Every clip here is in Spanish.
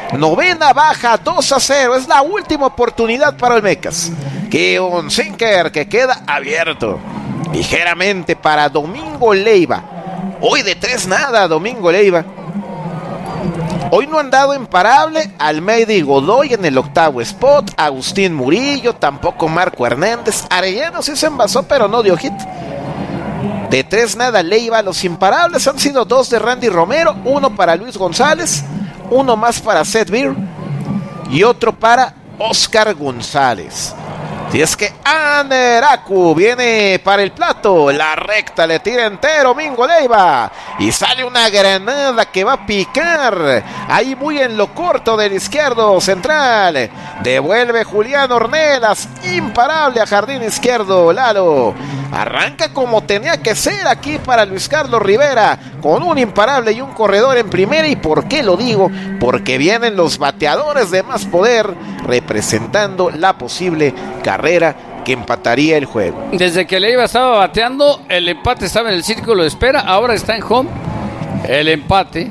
Novena baja 2-0. Es la última oportunidad para Olmecas. Que un sinker que queda abierto ligeramente para Domingo Leiva. Hoy de 3-0 Domingo Leiva. Hoy no han dado imparable Almeida y Godoy en el octavo spot. Agustín Murillo, tampoco Marco Hernández. Arellano sí se envasó, pero no dio hit. De 3-0 Leiva. Los imparables han sido 2 de Randy Romero, 1 para Luis González, 1 más para Seth Beer y otro para Oscar González. Si es que Anderacu viene para el plato, la recta le tira entero Mingo Leiva y sale una granada que va a picar ahí muy en lo corto del izquierdo central. Devuelve Julián Ornelas, imparable a jardín izquierdo. Lalo arranca como tenía que ser aquí para Luis Carlos Rivera, con un imparable y un corredor en primera. ¿Y por qué lo digo? Porque vienen los bateadores de más poder representando la posible carrera que empataría el juego. Desde que Leiva estaba bateando, el empate estaba en el círculo de espera, ahora está en home, el empate,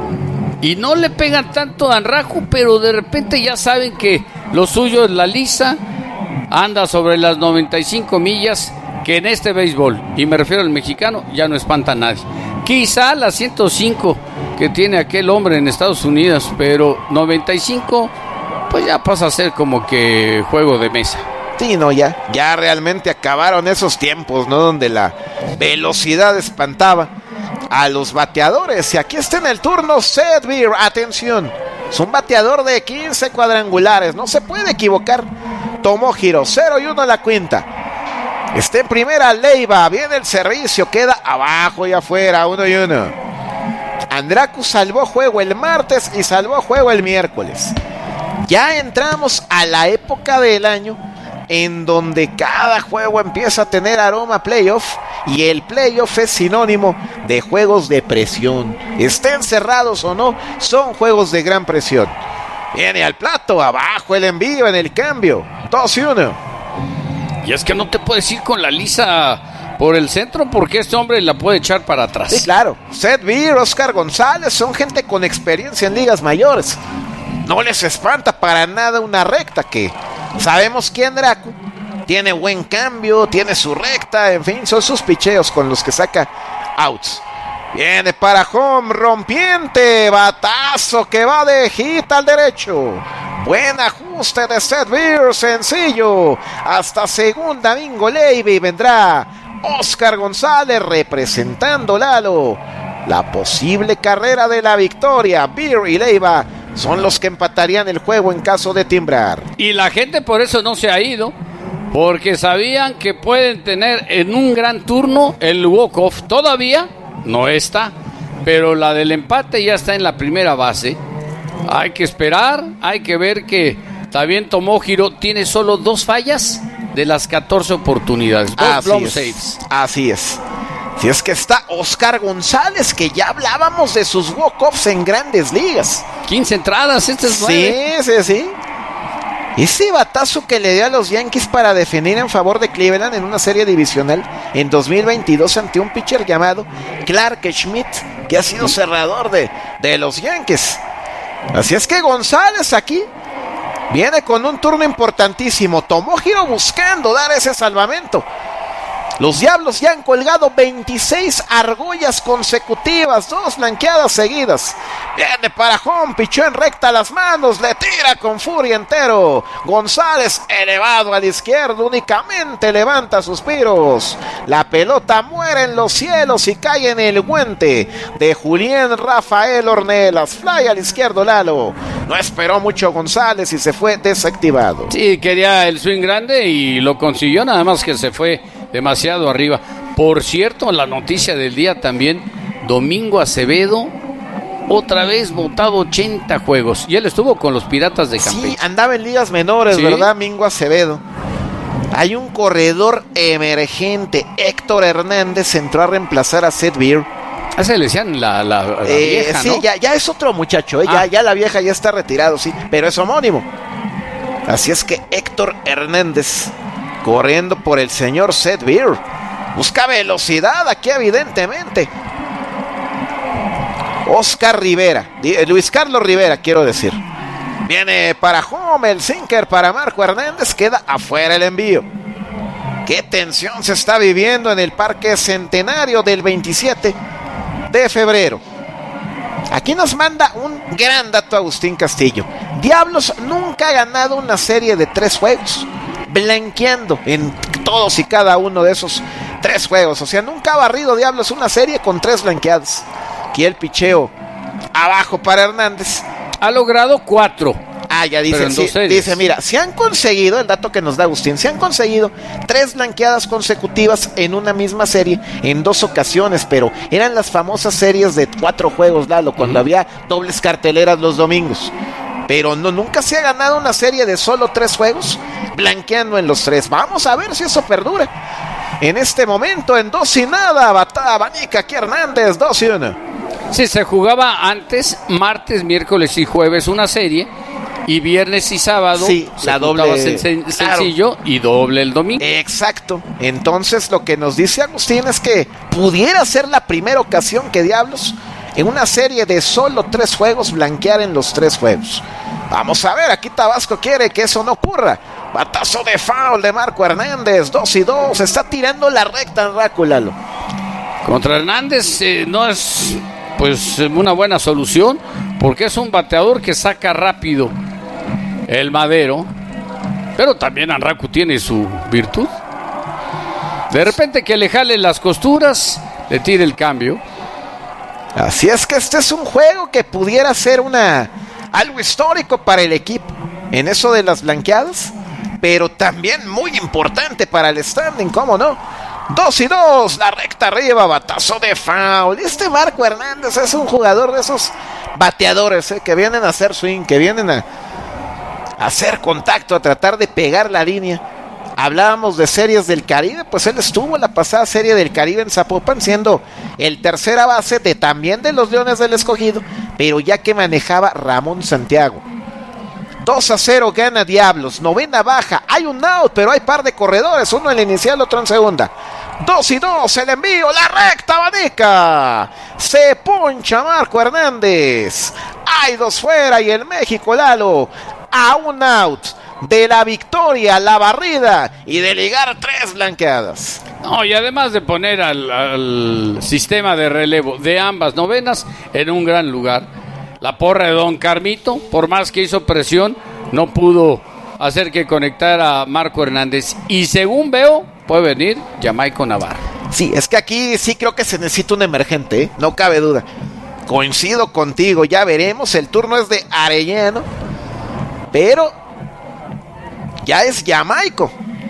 y no le pegan tanto a Anrajo, pero de repente ya saben que lo suyo es la lisa, anda sobre las 95 millas, que en este béisbol, y me refiero al mexicano, ya no espanta a nadie. Quizá las 105 que tiene aquel hombre en Estados Unidos, pero 95, pues ya pasa a ser como que juego de mesa. Sí, no, ya realmente acabaron esos tiempos, ¿no? Donde la velocidad espantaba a los bateadores. Y aquí está en el turno Seth Beer, atención. Es un bateador de 15 cuadrangulares, no se puede equivocar. Tomó giro, 0-1 la cuenta. Está en primera Leiva, viene el servicio, queda abajo y afuera, 1-1. Anderacu salvó juego el martes y salvó juego el miércoles. Ya entramos a la época del año en donde cada juego empieza a tener aroma playoff, y el playoff es sinónimo de juegos de presión. Estén cerrados o no, son juegos de gran presión. Viene al plato, abajo el envío en el cambio, 2-1. Y es que no te puedes ir con la lisa por el centro, porque este hombre la puede echar para atrás. Sí, claro. Seth Beer, Oscar González son gente con experiencia en ligas mayores. No les espanta para nada una recta, que sabemos que Anderacu tiene buen cambio, tiene su recta, en fin, son sus picheos con los que saca outs. Viene para home, rompiente, batazo que va de hit al derecho. Buen ajuste de Seth Beer, sencillo. Hasta segunda Mingo Leiva y vendrá Oscar González representando Lalo. La posible carrera de la victoria. Beer y Leiva son los que empatarían el juego en caso de timbrar. Y la gente por eso no se ha ido, porque sabían que pueden tener en un gran turno el walk-off. Todavía no está, pero la del empate ya está en la primera base. Hay que esperar, hay que ver que también Tomógiro tiene solo 2 fallas de las 14 oportunidades. 2 blown saves. Así es. Si es que está Oscar González, que ya hablábamos de sus walk-offs en grandes ligas. 15 entradas, este es 9. Sí. Ese batazo que le dio a los Yankees para definir en favor de Cleveland en una serie divisional en 2022 ante un pitcher llamado Clark Schmidt, que ha sido cerrador de los Yankees. Así es que González aquí viene con un turno importantísimo. Tomógiro buscando dar ese salvamento. Los Diablos ya han colgado 26 argollas consecutivas, 2 blanqueadas seguidas. Viene para home, pichó en recta las manos, le tira con furia entero. González elevado al izquierdo, únicamente levanta suspiros. La pelota muere en los cielos y cae en el guante de Julián Rafael Ornelas. Fly al izquierdo Lalo. No esperó mucho González y se fue desactivado. Sí, quería el swing grande y lo consiguió, nada más que se fue demasiado arriba. Por cierto, la noticia del día también, Domingo Acevedo, otra vez votado 80 juegos. Y él estuvo con los Piratas de Campeche. Sí, andaba en ligas menores, ¿sí? ¿Verdad, Mingo Acevedo? Hay un corredor emergente, Héctor Hernández, entró a reemplazar a Seth Beer. Ese le decían la vieja, sí, ¿no? ya es otro muchacho, ya la vieja ya está retirado, sí, pero es homónimo. Así es que Héctor Hernández corriendo por el señor Seth Beer. Busca velocidad aquí evidentemente. Oscar Rivera, Luis Carlos Rivera quiero decir. Viene para home el sinker para Marco Hernández. Queda afuera el envío. Qué tensión se está viviendo en el Parque Centenario del 27 de febrero. Aquí nos manda un gran dato Agustín Castillo. Diablos nunca ha ganado una serie de 3 juegos, blanqueando en todos y cada uno de esos 3 juegos. O sea, nunca ha barrido Diablos una serie con 3 blanqueadas. Aquí el picheo abajo para Hernández. Ha logrado 4. Ya dice, sí, dice, mira, se han conseguido, el dato que nos da Agustín, se han conseguido 3 blanqueadas consecutivas en una misma serie en 2 ocasiones, pero eran las famosas series de 4 juegos, Lalo, cuando había dobles carteleras los domingos. Pero nunca se ha ganado una serie de solo 3 juegos, blanqueando en los 3. Vamos a ver si eso perdura. En este momento, en 2-0, abanica aquí Hernández, 2-1. Sí, se jugaba antes, martes, miércoles y jueves una serie. Y viernes y sábado, sí, la doble sencillo, claro. Y doble el domingo. Exacto. Entonces lo que nos dice Agustín es que pudiera ser la primera ocasión que Diablos en una serie de solo 3 juegos blanquear en los 3 juegos. Vamos a ver, aquí Tabasco quiere que eso no ocurra. Batazo de foul de Marco Hernández, 2-2, está tirando la recta Ráculalo. Contra Hernández no es pues una buena solución, porque es un bateador que saca rápido el madero, pero también Anraku tiene su virtud. De repente que le jale las costuras, le tire el cambio. Así es que este es un juego que pudiera ser algo histórico para el equipo en eso de las blanqueadas, pero también muy importante para el standing, ¿cómo no? 2-2, la recta arriba, batazo de foul. Este Marco Hernández es un jugador de esos bateadores que vienen a hacer swing, que vienen a hacer contacto, a tratar de pegar la línea. Hablábamos de series del Caribe, pues él estuvo en la pasada serie del Caribe en Zapopan, siendo el tercera base también de los Leones del Escogido, pero ya que manejaba Ramón Santiago. 2-0 gana Diablos, 9ª baja, hay un out, pero hay par de corredores, uno en la inicial, otro en segunda. 2-2, el envío, la recta abanica, se poncha Marco Hernández, hay 2 fuera y el México, Lalo, a un out de la victoria, la barrida y de ligar 3 blanqueadas. No, y además de poner al sistema de relevo de ambas novenas en un gran lugar. La porra de Don Carmito, por más que hizo presión, no pudo hacer que conectara a Marco Hernández. Y según veo, puede venir Jamaico Navarro. Sí, es que aquí sí creo que se necesita un emergente, ¿eh? No cabe duda. Coincido contigo, ya veremos. El turno es de Arellano, pero ya es Jamaico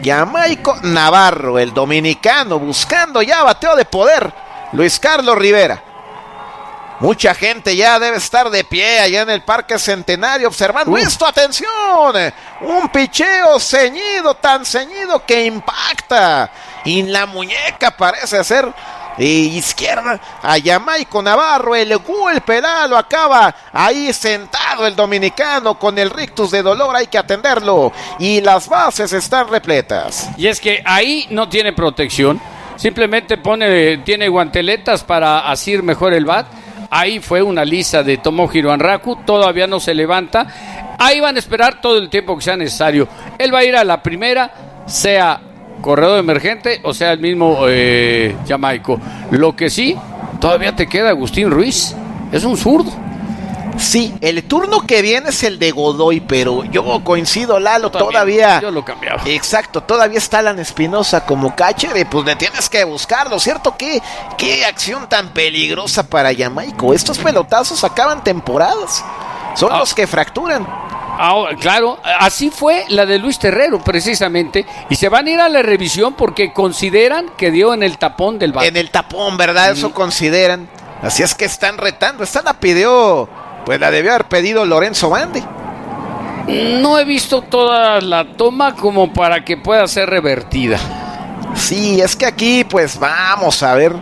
Navarro, el dominicano, buscando ya bateo de poder. Luis Carlos Rivera. Mucha gente ya debe estar de pie allá en el Parque Centenario observando esto. ¡Atención! Un picheo ceñido, tan ceñido que impacta. Y la muñeca parece ser izquierda a Jamaico Navarro. El golpe lo acaba ahí sentado el dominicano con el rictus de dolor. Hay que atenderlo. Y las bases están repletas. Y es que ahí no tiene protección. Simplemente tiene guanteletas para asir mejor el bat. Ahí fue una lisa de Tomohiro Anraku, todavía no se levanta. Ahí van a esperar todo el tiempo que sea necesario. Él va a ir a la primera, sea corredor emergente o sea el mismo Jamaico. Lo que sí, todavía te queda Agustín Ruiz, es un zurdo. Sí, el turno que viene es el de Godoy, pero yo coincido, Lalo, todavía yo lo cambiaba. Exacto, todavía está Alan Espinosa como catcher y pues le tienes que buscarlo, ¿cierto? Qué acción tan peligrosa para Jamaico. Estos pelotazos acaban temporadas, son los que fracturan. Claro, así fue la de Luis Terrero precisamente, y se van a ir a la revisión porque consideran que dio en el tapón del bate. En el tapón, ¿verdad? Eso consideran. Así es que están retando, esta la pidió... Pues la debió haber pedido Lorenzo Bandi. No he visto toda la toma como para que pueda ser revertida. Sí, es que aquí pues vamos a ver.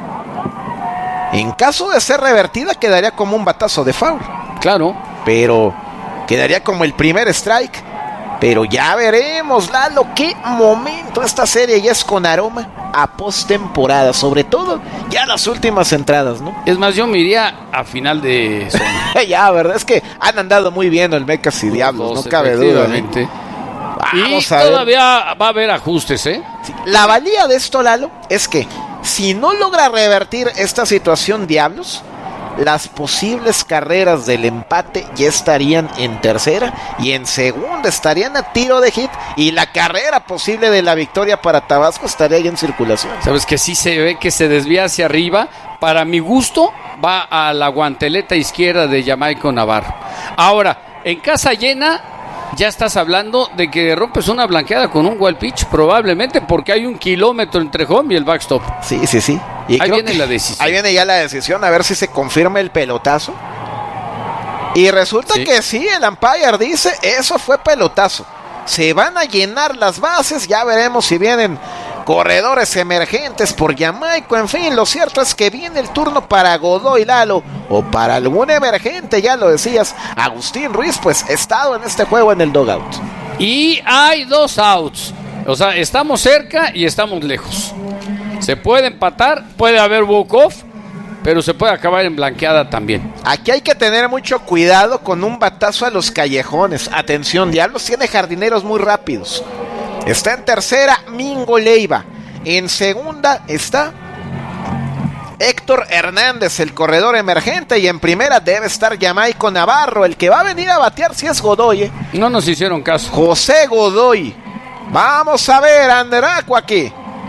En caso de ser revertida quedaría como un batazo de foul. Claro. Pero quedaría como el primer strike. Pero ya veremos, Lalo, qué momento esta serie ya es con aroma a postemporada, sobre todo ya las últimas entradas, ¿no? Es más, yo me iría a final de zona. Ya, verdad, es que han andado muy bien el Mecas y Diablos, no cabe duda. Vamos a ver. Todavía va a haber ajustes, ¿eh? Sí, la valía de esto, Lalo, es que si no logra revertir esta situación Diablos, las posibles carreras del empate ya estarían en tercera y en segunda estarían a tiro de hit, y la carrera posible de la victoria para Tabasco estaría ya en circulación. Sabes que sí se ve que se desvía hacia arriba. Para mi gusto va a la guanteleta izquierda de Jamaica Navarro. Ahora, en casa llena ya estás hablando de que rompes una blanqueada con un wild pitch, probablemente porque hay 1 kilómetro entre home y el backstop. Sí. Y ahí viene la decisión. Ahí viene ya la decisión, a ver si se confirma el pelotazo. Y resulta que sí, el umpire dice, eso fue pelotazo. Se van a llenar las bases, ya veremos si vienen corredores emergentes por Jamaica. En fin, lo cierto es que viene el turno para Godoy, Lalo, o para algún emergente, ya lo decías. Agustín Ruiz, pues, estado en este juego en el dugout. Y hay 2 outs. O sea, estamos cerca y estamos lejos. Se puede empatar, puede haber walk-off, pero se puede acabar en blanqueada también. Aquí hay que tener mucho cuidado con un batazo a los callejones. Atención, Diablos tiene jardineros muy rápidos. Está en tercera Mingo Leiva. En segunda está Héctor Hernández, el corredor emergente. Y en primera debe estar Jamaica Navarro, el que va a venir a batear si es Godoy. No nos hicieron caso. José Godoy. Vamos a ver, Anderaco aquí.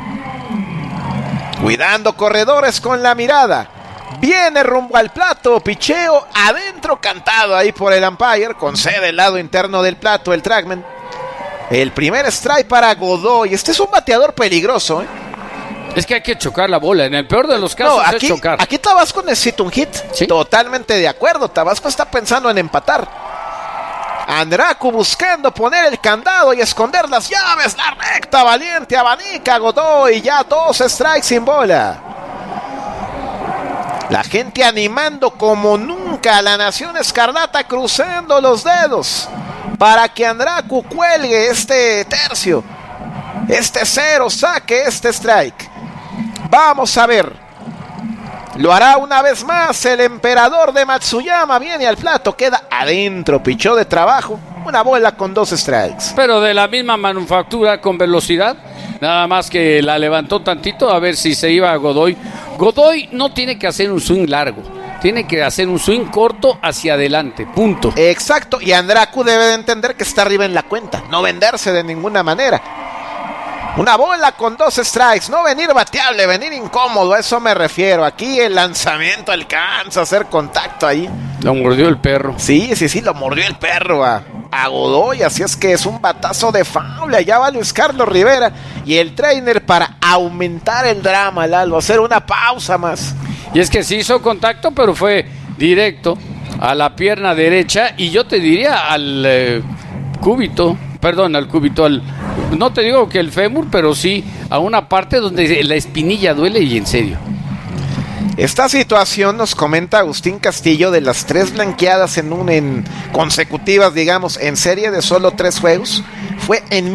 Cuidando corredores con la mirada. Viene rumbo al plato, picheo adentro cantado ahí por el umpire. Concede el lado interno del plato el trackman. El primer strike para Godoy. Este es un bateador peligroso, ¿eh? Es que hay que chocar la bola. En el peor de los casos es chocar. Aquí Tabasco necesita un hit. ¿Sí? Totalmente de acuerdo. Tabasco está pensando en empatar. Andracu buscando poner el candado y esconder las llaves. La recta valiente abanica Godoy. Ya 2 strikes sin bola. La gente animando como nunca a la Nación Escarlata, cruzando los dedos para que Andracu cuelgue este tercio, este 0, saque este strike. Vamos a ver. Lo hará una vez más el emperador de Matsuyama. Viene al plato, queda adentro, pichó de trabajo. Una bola con 2 strikes. Pero de la misma manufactura, con velocidad. Nada más que la levantó tantito a ver si se iba a Godoy. Godoy no tiene que hacer un swing largo. Tiene que hacer un swing corto hacia adelante, punto. Exacto, y Andracu debe de entender que está arriba en la cuenta. No venderse de ninguna manera. Una bola con 2 strikes, no venir bateable, venir incómodo, a eso me refiero. Aquí el lanzamiento alcanza a hacer contacto ahí. Lo mordió el perro. Sí, lo mordió el perro a Godoy, así es que es un batazo de foul. Allá va Luis Carlos Rivera y el trainer para aumentar el drama, Lalo, hacer una pausa más. Y es que sí hizo contacto, pero fue directo a la pierna derecha y yo te diría al cúbito, no te digo que el fémur, pero sí a una parte donde la espinilla duele y en serio. Esta situación nos comenta Agustín Castillo de las 3 blanqueadas en consecutivas, digamos, en serie de solo 3 juegos. Fue en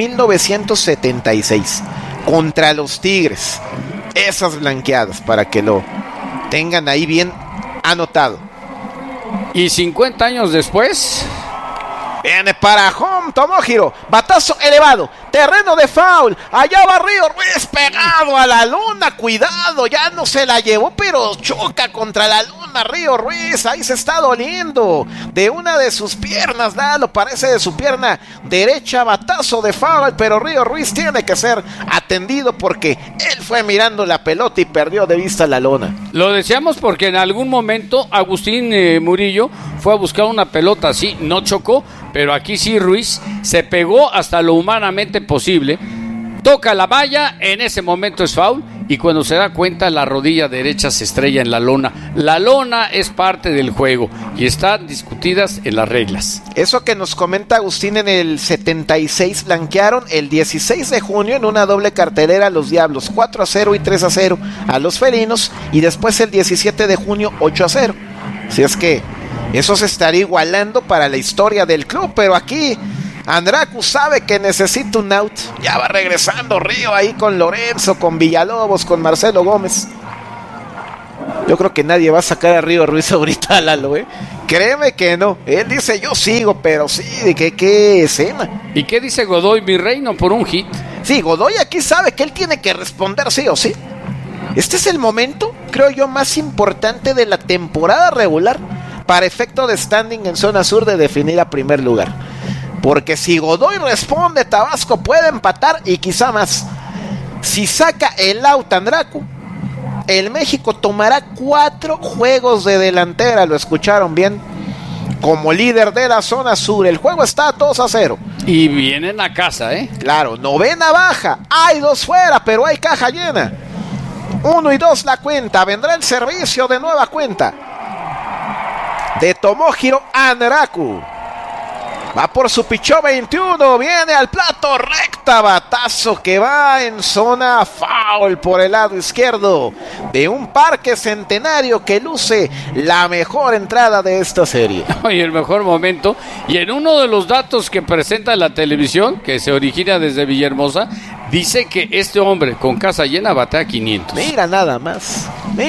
1976 contra los Tigres. Esas blanqueadas, para que lo tengan ahí bien anotado. Y 50 años después... Viene para home, Tomohiro, batazo elevado, terreno de foul, allá va Río Ruiz pegado a la luna, cuidado, ya no se la llevó, pero choca contra la luna Río Ruiz, ahí se está doliendo de una de sus piernas, Lalo, parece de su pierna derecha, batazo de foul, pero Río Ruiz tiene que ser atendido porque él fue mirando la pelota y perdió de vista la lona. Lo deseamos porque en algún momento Agustín Murillo fue a buscar una pelota así, no chocó, pero aquí sí Ruiz se pegó hasta lo humanamente posible, toca la valla, en ese momento es foul y cuando se da cuenta la rodilla derecha se estrella en la lona. La lona es parte del juego y están discutidas en las reglas. Eso que nos comenta Agustín, en el 76 blanquearon el 16 de junio en una doble cartelera a los Diablos, 4-0 y 3-0 a los felinos, y después el 17 de junio 8-0. Si es que eso se estaría igualando para la historia del club, pero aquí Andracu sabe que necesita un out. Ya va regresando Río ahí con Lorenzo, con Villalobos, con Marcelo Gómez. Yo creo que nadie va a sacar a Río Ruiz ahorita, Lalo, ¿eh? Créeme que no. Él dice, yo sigo, pero sí, de qué escena. ¿Y qué dice Godoy, mi reino, por un hit? Sí, Godoy aquí sabe que él tiene que responder sí o sí. Este es el momento, creo yo, más importante de la temporada regular para efecto de standing en zona sur de definir a primer lugar. Porque si Godoy responde, Tabasco puede empatar y quizá más. Si saca el out Andracu, el México tomará 4 juegos de delantera, lo escucharon bien, como líder de la zona sur. El juego está 2-0. Y vienen a casa, ¿eh? Claro, novena baja, hay 2 fuera, pero hay caja llena. 1 y 2 la cuenta, vendrá el servicio de nueva cuenta de Tomohiro Andracu. Va por su pichó 21, viene al plato recta, batazo que va en zona foul por el lado izquierdo de un Parque Centenario que luce la mejor entrada de esta serie. Y el mejor momento, y en uno de los datos que presenta la televisión, que se origina desde Villahermosa, dice que este hombre con casa llena batea 500. Mira nada más.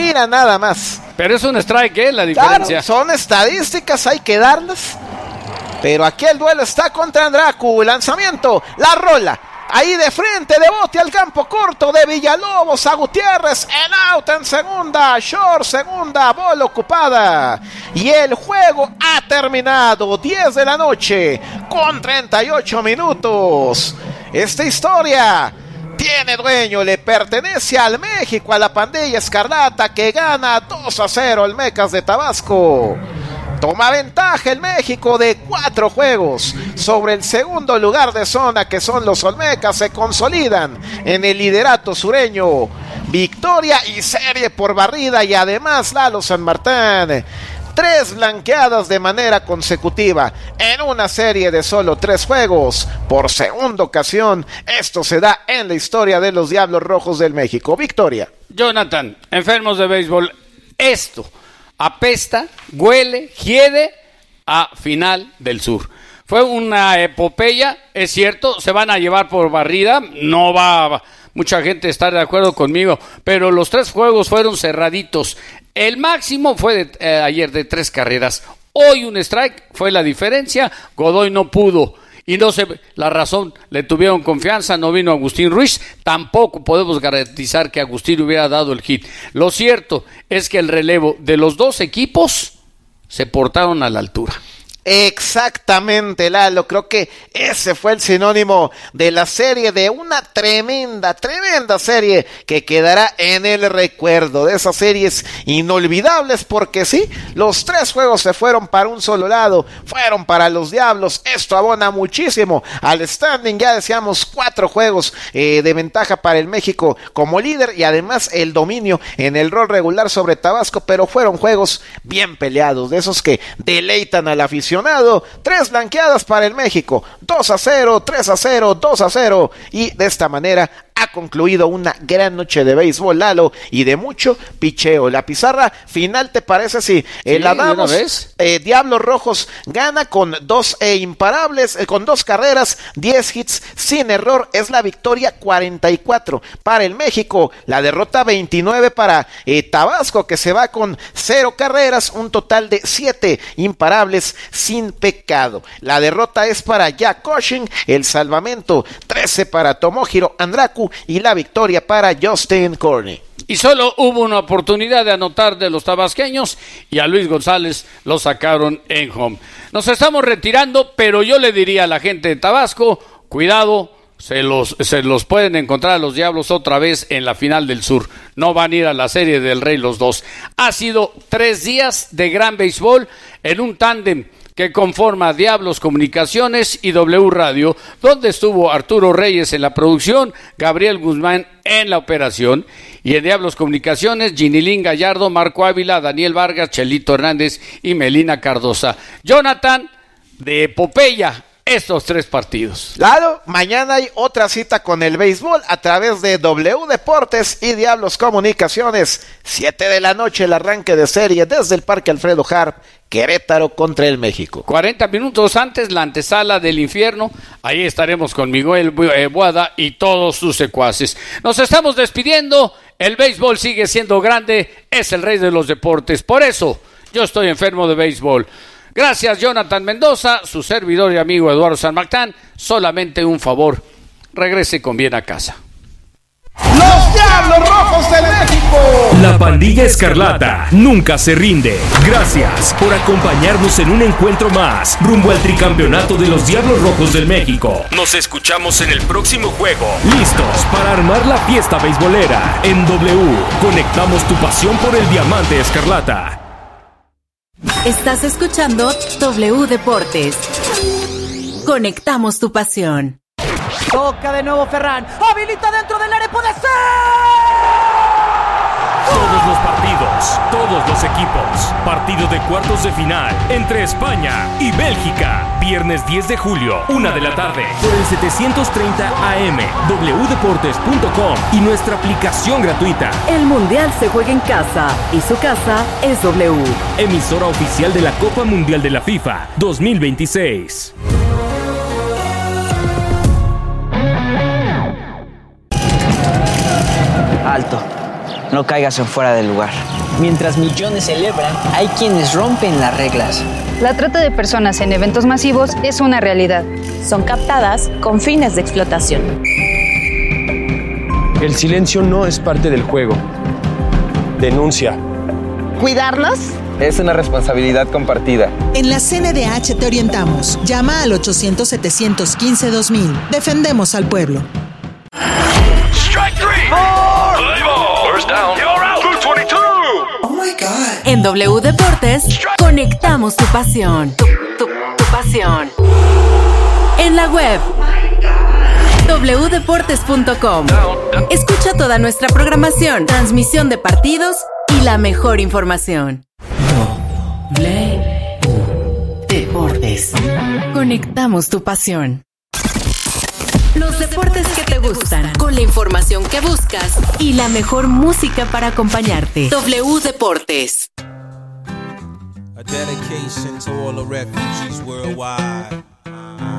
Pero es un strike, ¿eh? La diferencia. Claro, son estadísticas, hay que darlas. Pero aquí el duelo está contra Andracu. Lanzamiento, la rola. Ahí de frente, de bote al campo corto de Villalobos a Gutiérrez. El out en segunda, short segunda, bola ocupada. Y el juego ha terminado. 10 de la noche con 38 minutos. Esta historia tiene dueño, le pertenece al México, a la pandilla escarlata que gana 2-0 el Mecas de Tabasco. Toma ventaja el México de 4 juegos sobre el segundo lugar de zona, que son los Olmecas. Se consolidan en el liderato sureño. Victoria y serie por barrida, y además Lalo San Martín, 3 blanqueadas de manera consecutiva en una serie de solo 3 juegos. Por segunda ocasión, esto se da en la historia de los Diablos Rojos del México. Victoria. Jonathan, enfermos de béisbol, esto apesta, huele, hiede a final del sur. Fue una epopeya, es cierto, se van a llevar por barrida, no va mucha gente a estar de acuerdo conmigo, pero los 3 juegos fueron cerraditos. El máximo fue ayer de 3 carreras, hoy un strike fue la diferencia. Godoy no pudo. Y no sé la razón, le tuvieron confianza, no vino Agustín Ruiz, tampoco podemos garantizar que Agustín hubiera dado el hit. Lo cierto es que el relevo de los 2 equipos se portaron a la altura. Exactamente, Lalo, creo que ese fue el sinónimo de la serie, de una tremenda serie que quedará en el recuerdo, de esas series inolvidables, porque sí, los 3 juegos se fueron para un solo lado, fueron para los Diablos. Esto abona muchísimo al standing, ya decíamos 4 juegos de ventaja para el México como líder, y además el dominio en el rol regular sobre Tabasco, pero fueron juegos bien peleados, de esos que deleitan a la afición. 3 blanqueadas para el México, 2-0, 3-0, 2-0, y de esta manera ha concluido una gran noche de béisbol, Lalo, y de mucho picheo. La pizarra final, ¿te parece? Si la damos. Diablos Rojos gana con 2 imparables, con 2 carreras, 10 hits sin error. Es la victoria 44 para el México, la derrota 29 para Tabasco, que se va con 0 carreras, un total de 7 imparables sin pecado. La derrota es para Jack Cushing, el salvamento 13 para Tomohiro Andracu, y la victoria para Justin Corney. Y solo hubo una oportunidad de anotar de los tabasqueños, y a Luis González lo sacaron en home. Nos estamos retirando, pero yo le diría a la gente de Tabasco, cuidado, se los pueden encontrar a los Diablos otra vez en la final del sur. No van a ir a la Serie del Rey los 2. Ha sido 3 días de gran béisbol en un tándem que conforma Diablos Comunicaciones y W Radio, donde estuvo Arturo Reyes en la producción, Gabriel Guzmán en la operación, y en Diablos Comunicaciones, Ginilín Gallardo, Marco Ávila, Daniel Vargas, Chelito Hernández y Melina Cardosa. Jonathan, de epopeya estos 3 partidos. Claro, mañana hay otra cita con el béisbol a través de W Deportes y Diablos Comunicaciones. 7 de la noche el arranque de serie desde el Parque Alfredo Harp, Querétaro contra el México. 40 minutos antes, la antesala del infierno Ahí estaremos con Miguel Boada y todos sus secuaces. Nos estamos despidiendo. El béisbol sigue siendo grande. Es el rey de los deportes. Por eso yo estoy enfermo de béisbol. Gracias, Jonathan Mendoza, su servidor y amigo Eduardo San Mactán. Solamente un favor, regrese con bien a casa. ¡Los Diablos Rojos de México! La pandilla escarlata nunca se rinde. Gracias por acompañarnos en un encuentro más rumbo al tricampeonato de los Diablos Rojos del México. Nos escuchamos en el próximo juego. Listos para armar la fiesta beisbolera. En W, conectamos tu pasión por el diamante escarlata. Estás escuchando W Deportes. Conectamos tu pasión. Toca de nuevo Ferran. Habilita dentro del área. ¡Puede ser! Todos los partidos, todos los equipos. Partido de cuartos de final entre España y Bélgica. Viernes 10 de julio, 1 de la tarde. Por el 730 AM, wdeportes.com y nuestra aplicación gratuita. El Mundial se juega en casa y su casa es W. Emisora oficial de la Copa Mundial de la FIFA 2026. Alto, no caigas en fuera del lugar. Mientras millones celebran, hay quienes rompen las reglas. La trata de personas en eventos masivos es una realidad. Son captadas con fines de explotación. El silencio no es parte del juego. Denuncia. ¿Cuidarnos? Es una responsabilidad compartida. En la CNDH te orientamos. Llama al 800-715-2000. Defendemos al pueblo. Strike three. Play ball. First down. You're out. 222. Oh my God. En W Deportes, conectamos tu pasión. Tu pasión. En la web wdeportes.com. Escucha toda nuestra programación, transmisión de partidos y la mejor información. W Deportes. Conectamos tu pasión. Los deportes que te gustan, con la información que buscas y la mejor música para acompañarte. W Deportes. A dedication to all the refugees worldwide.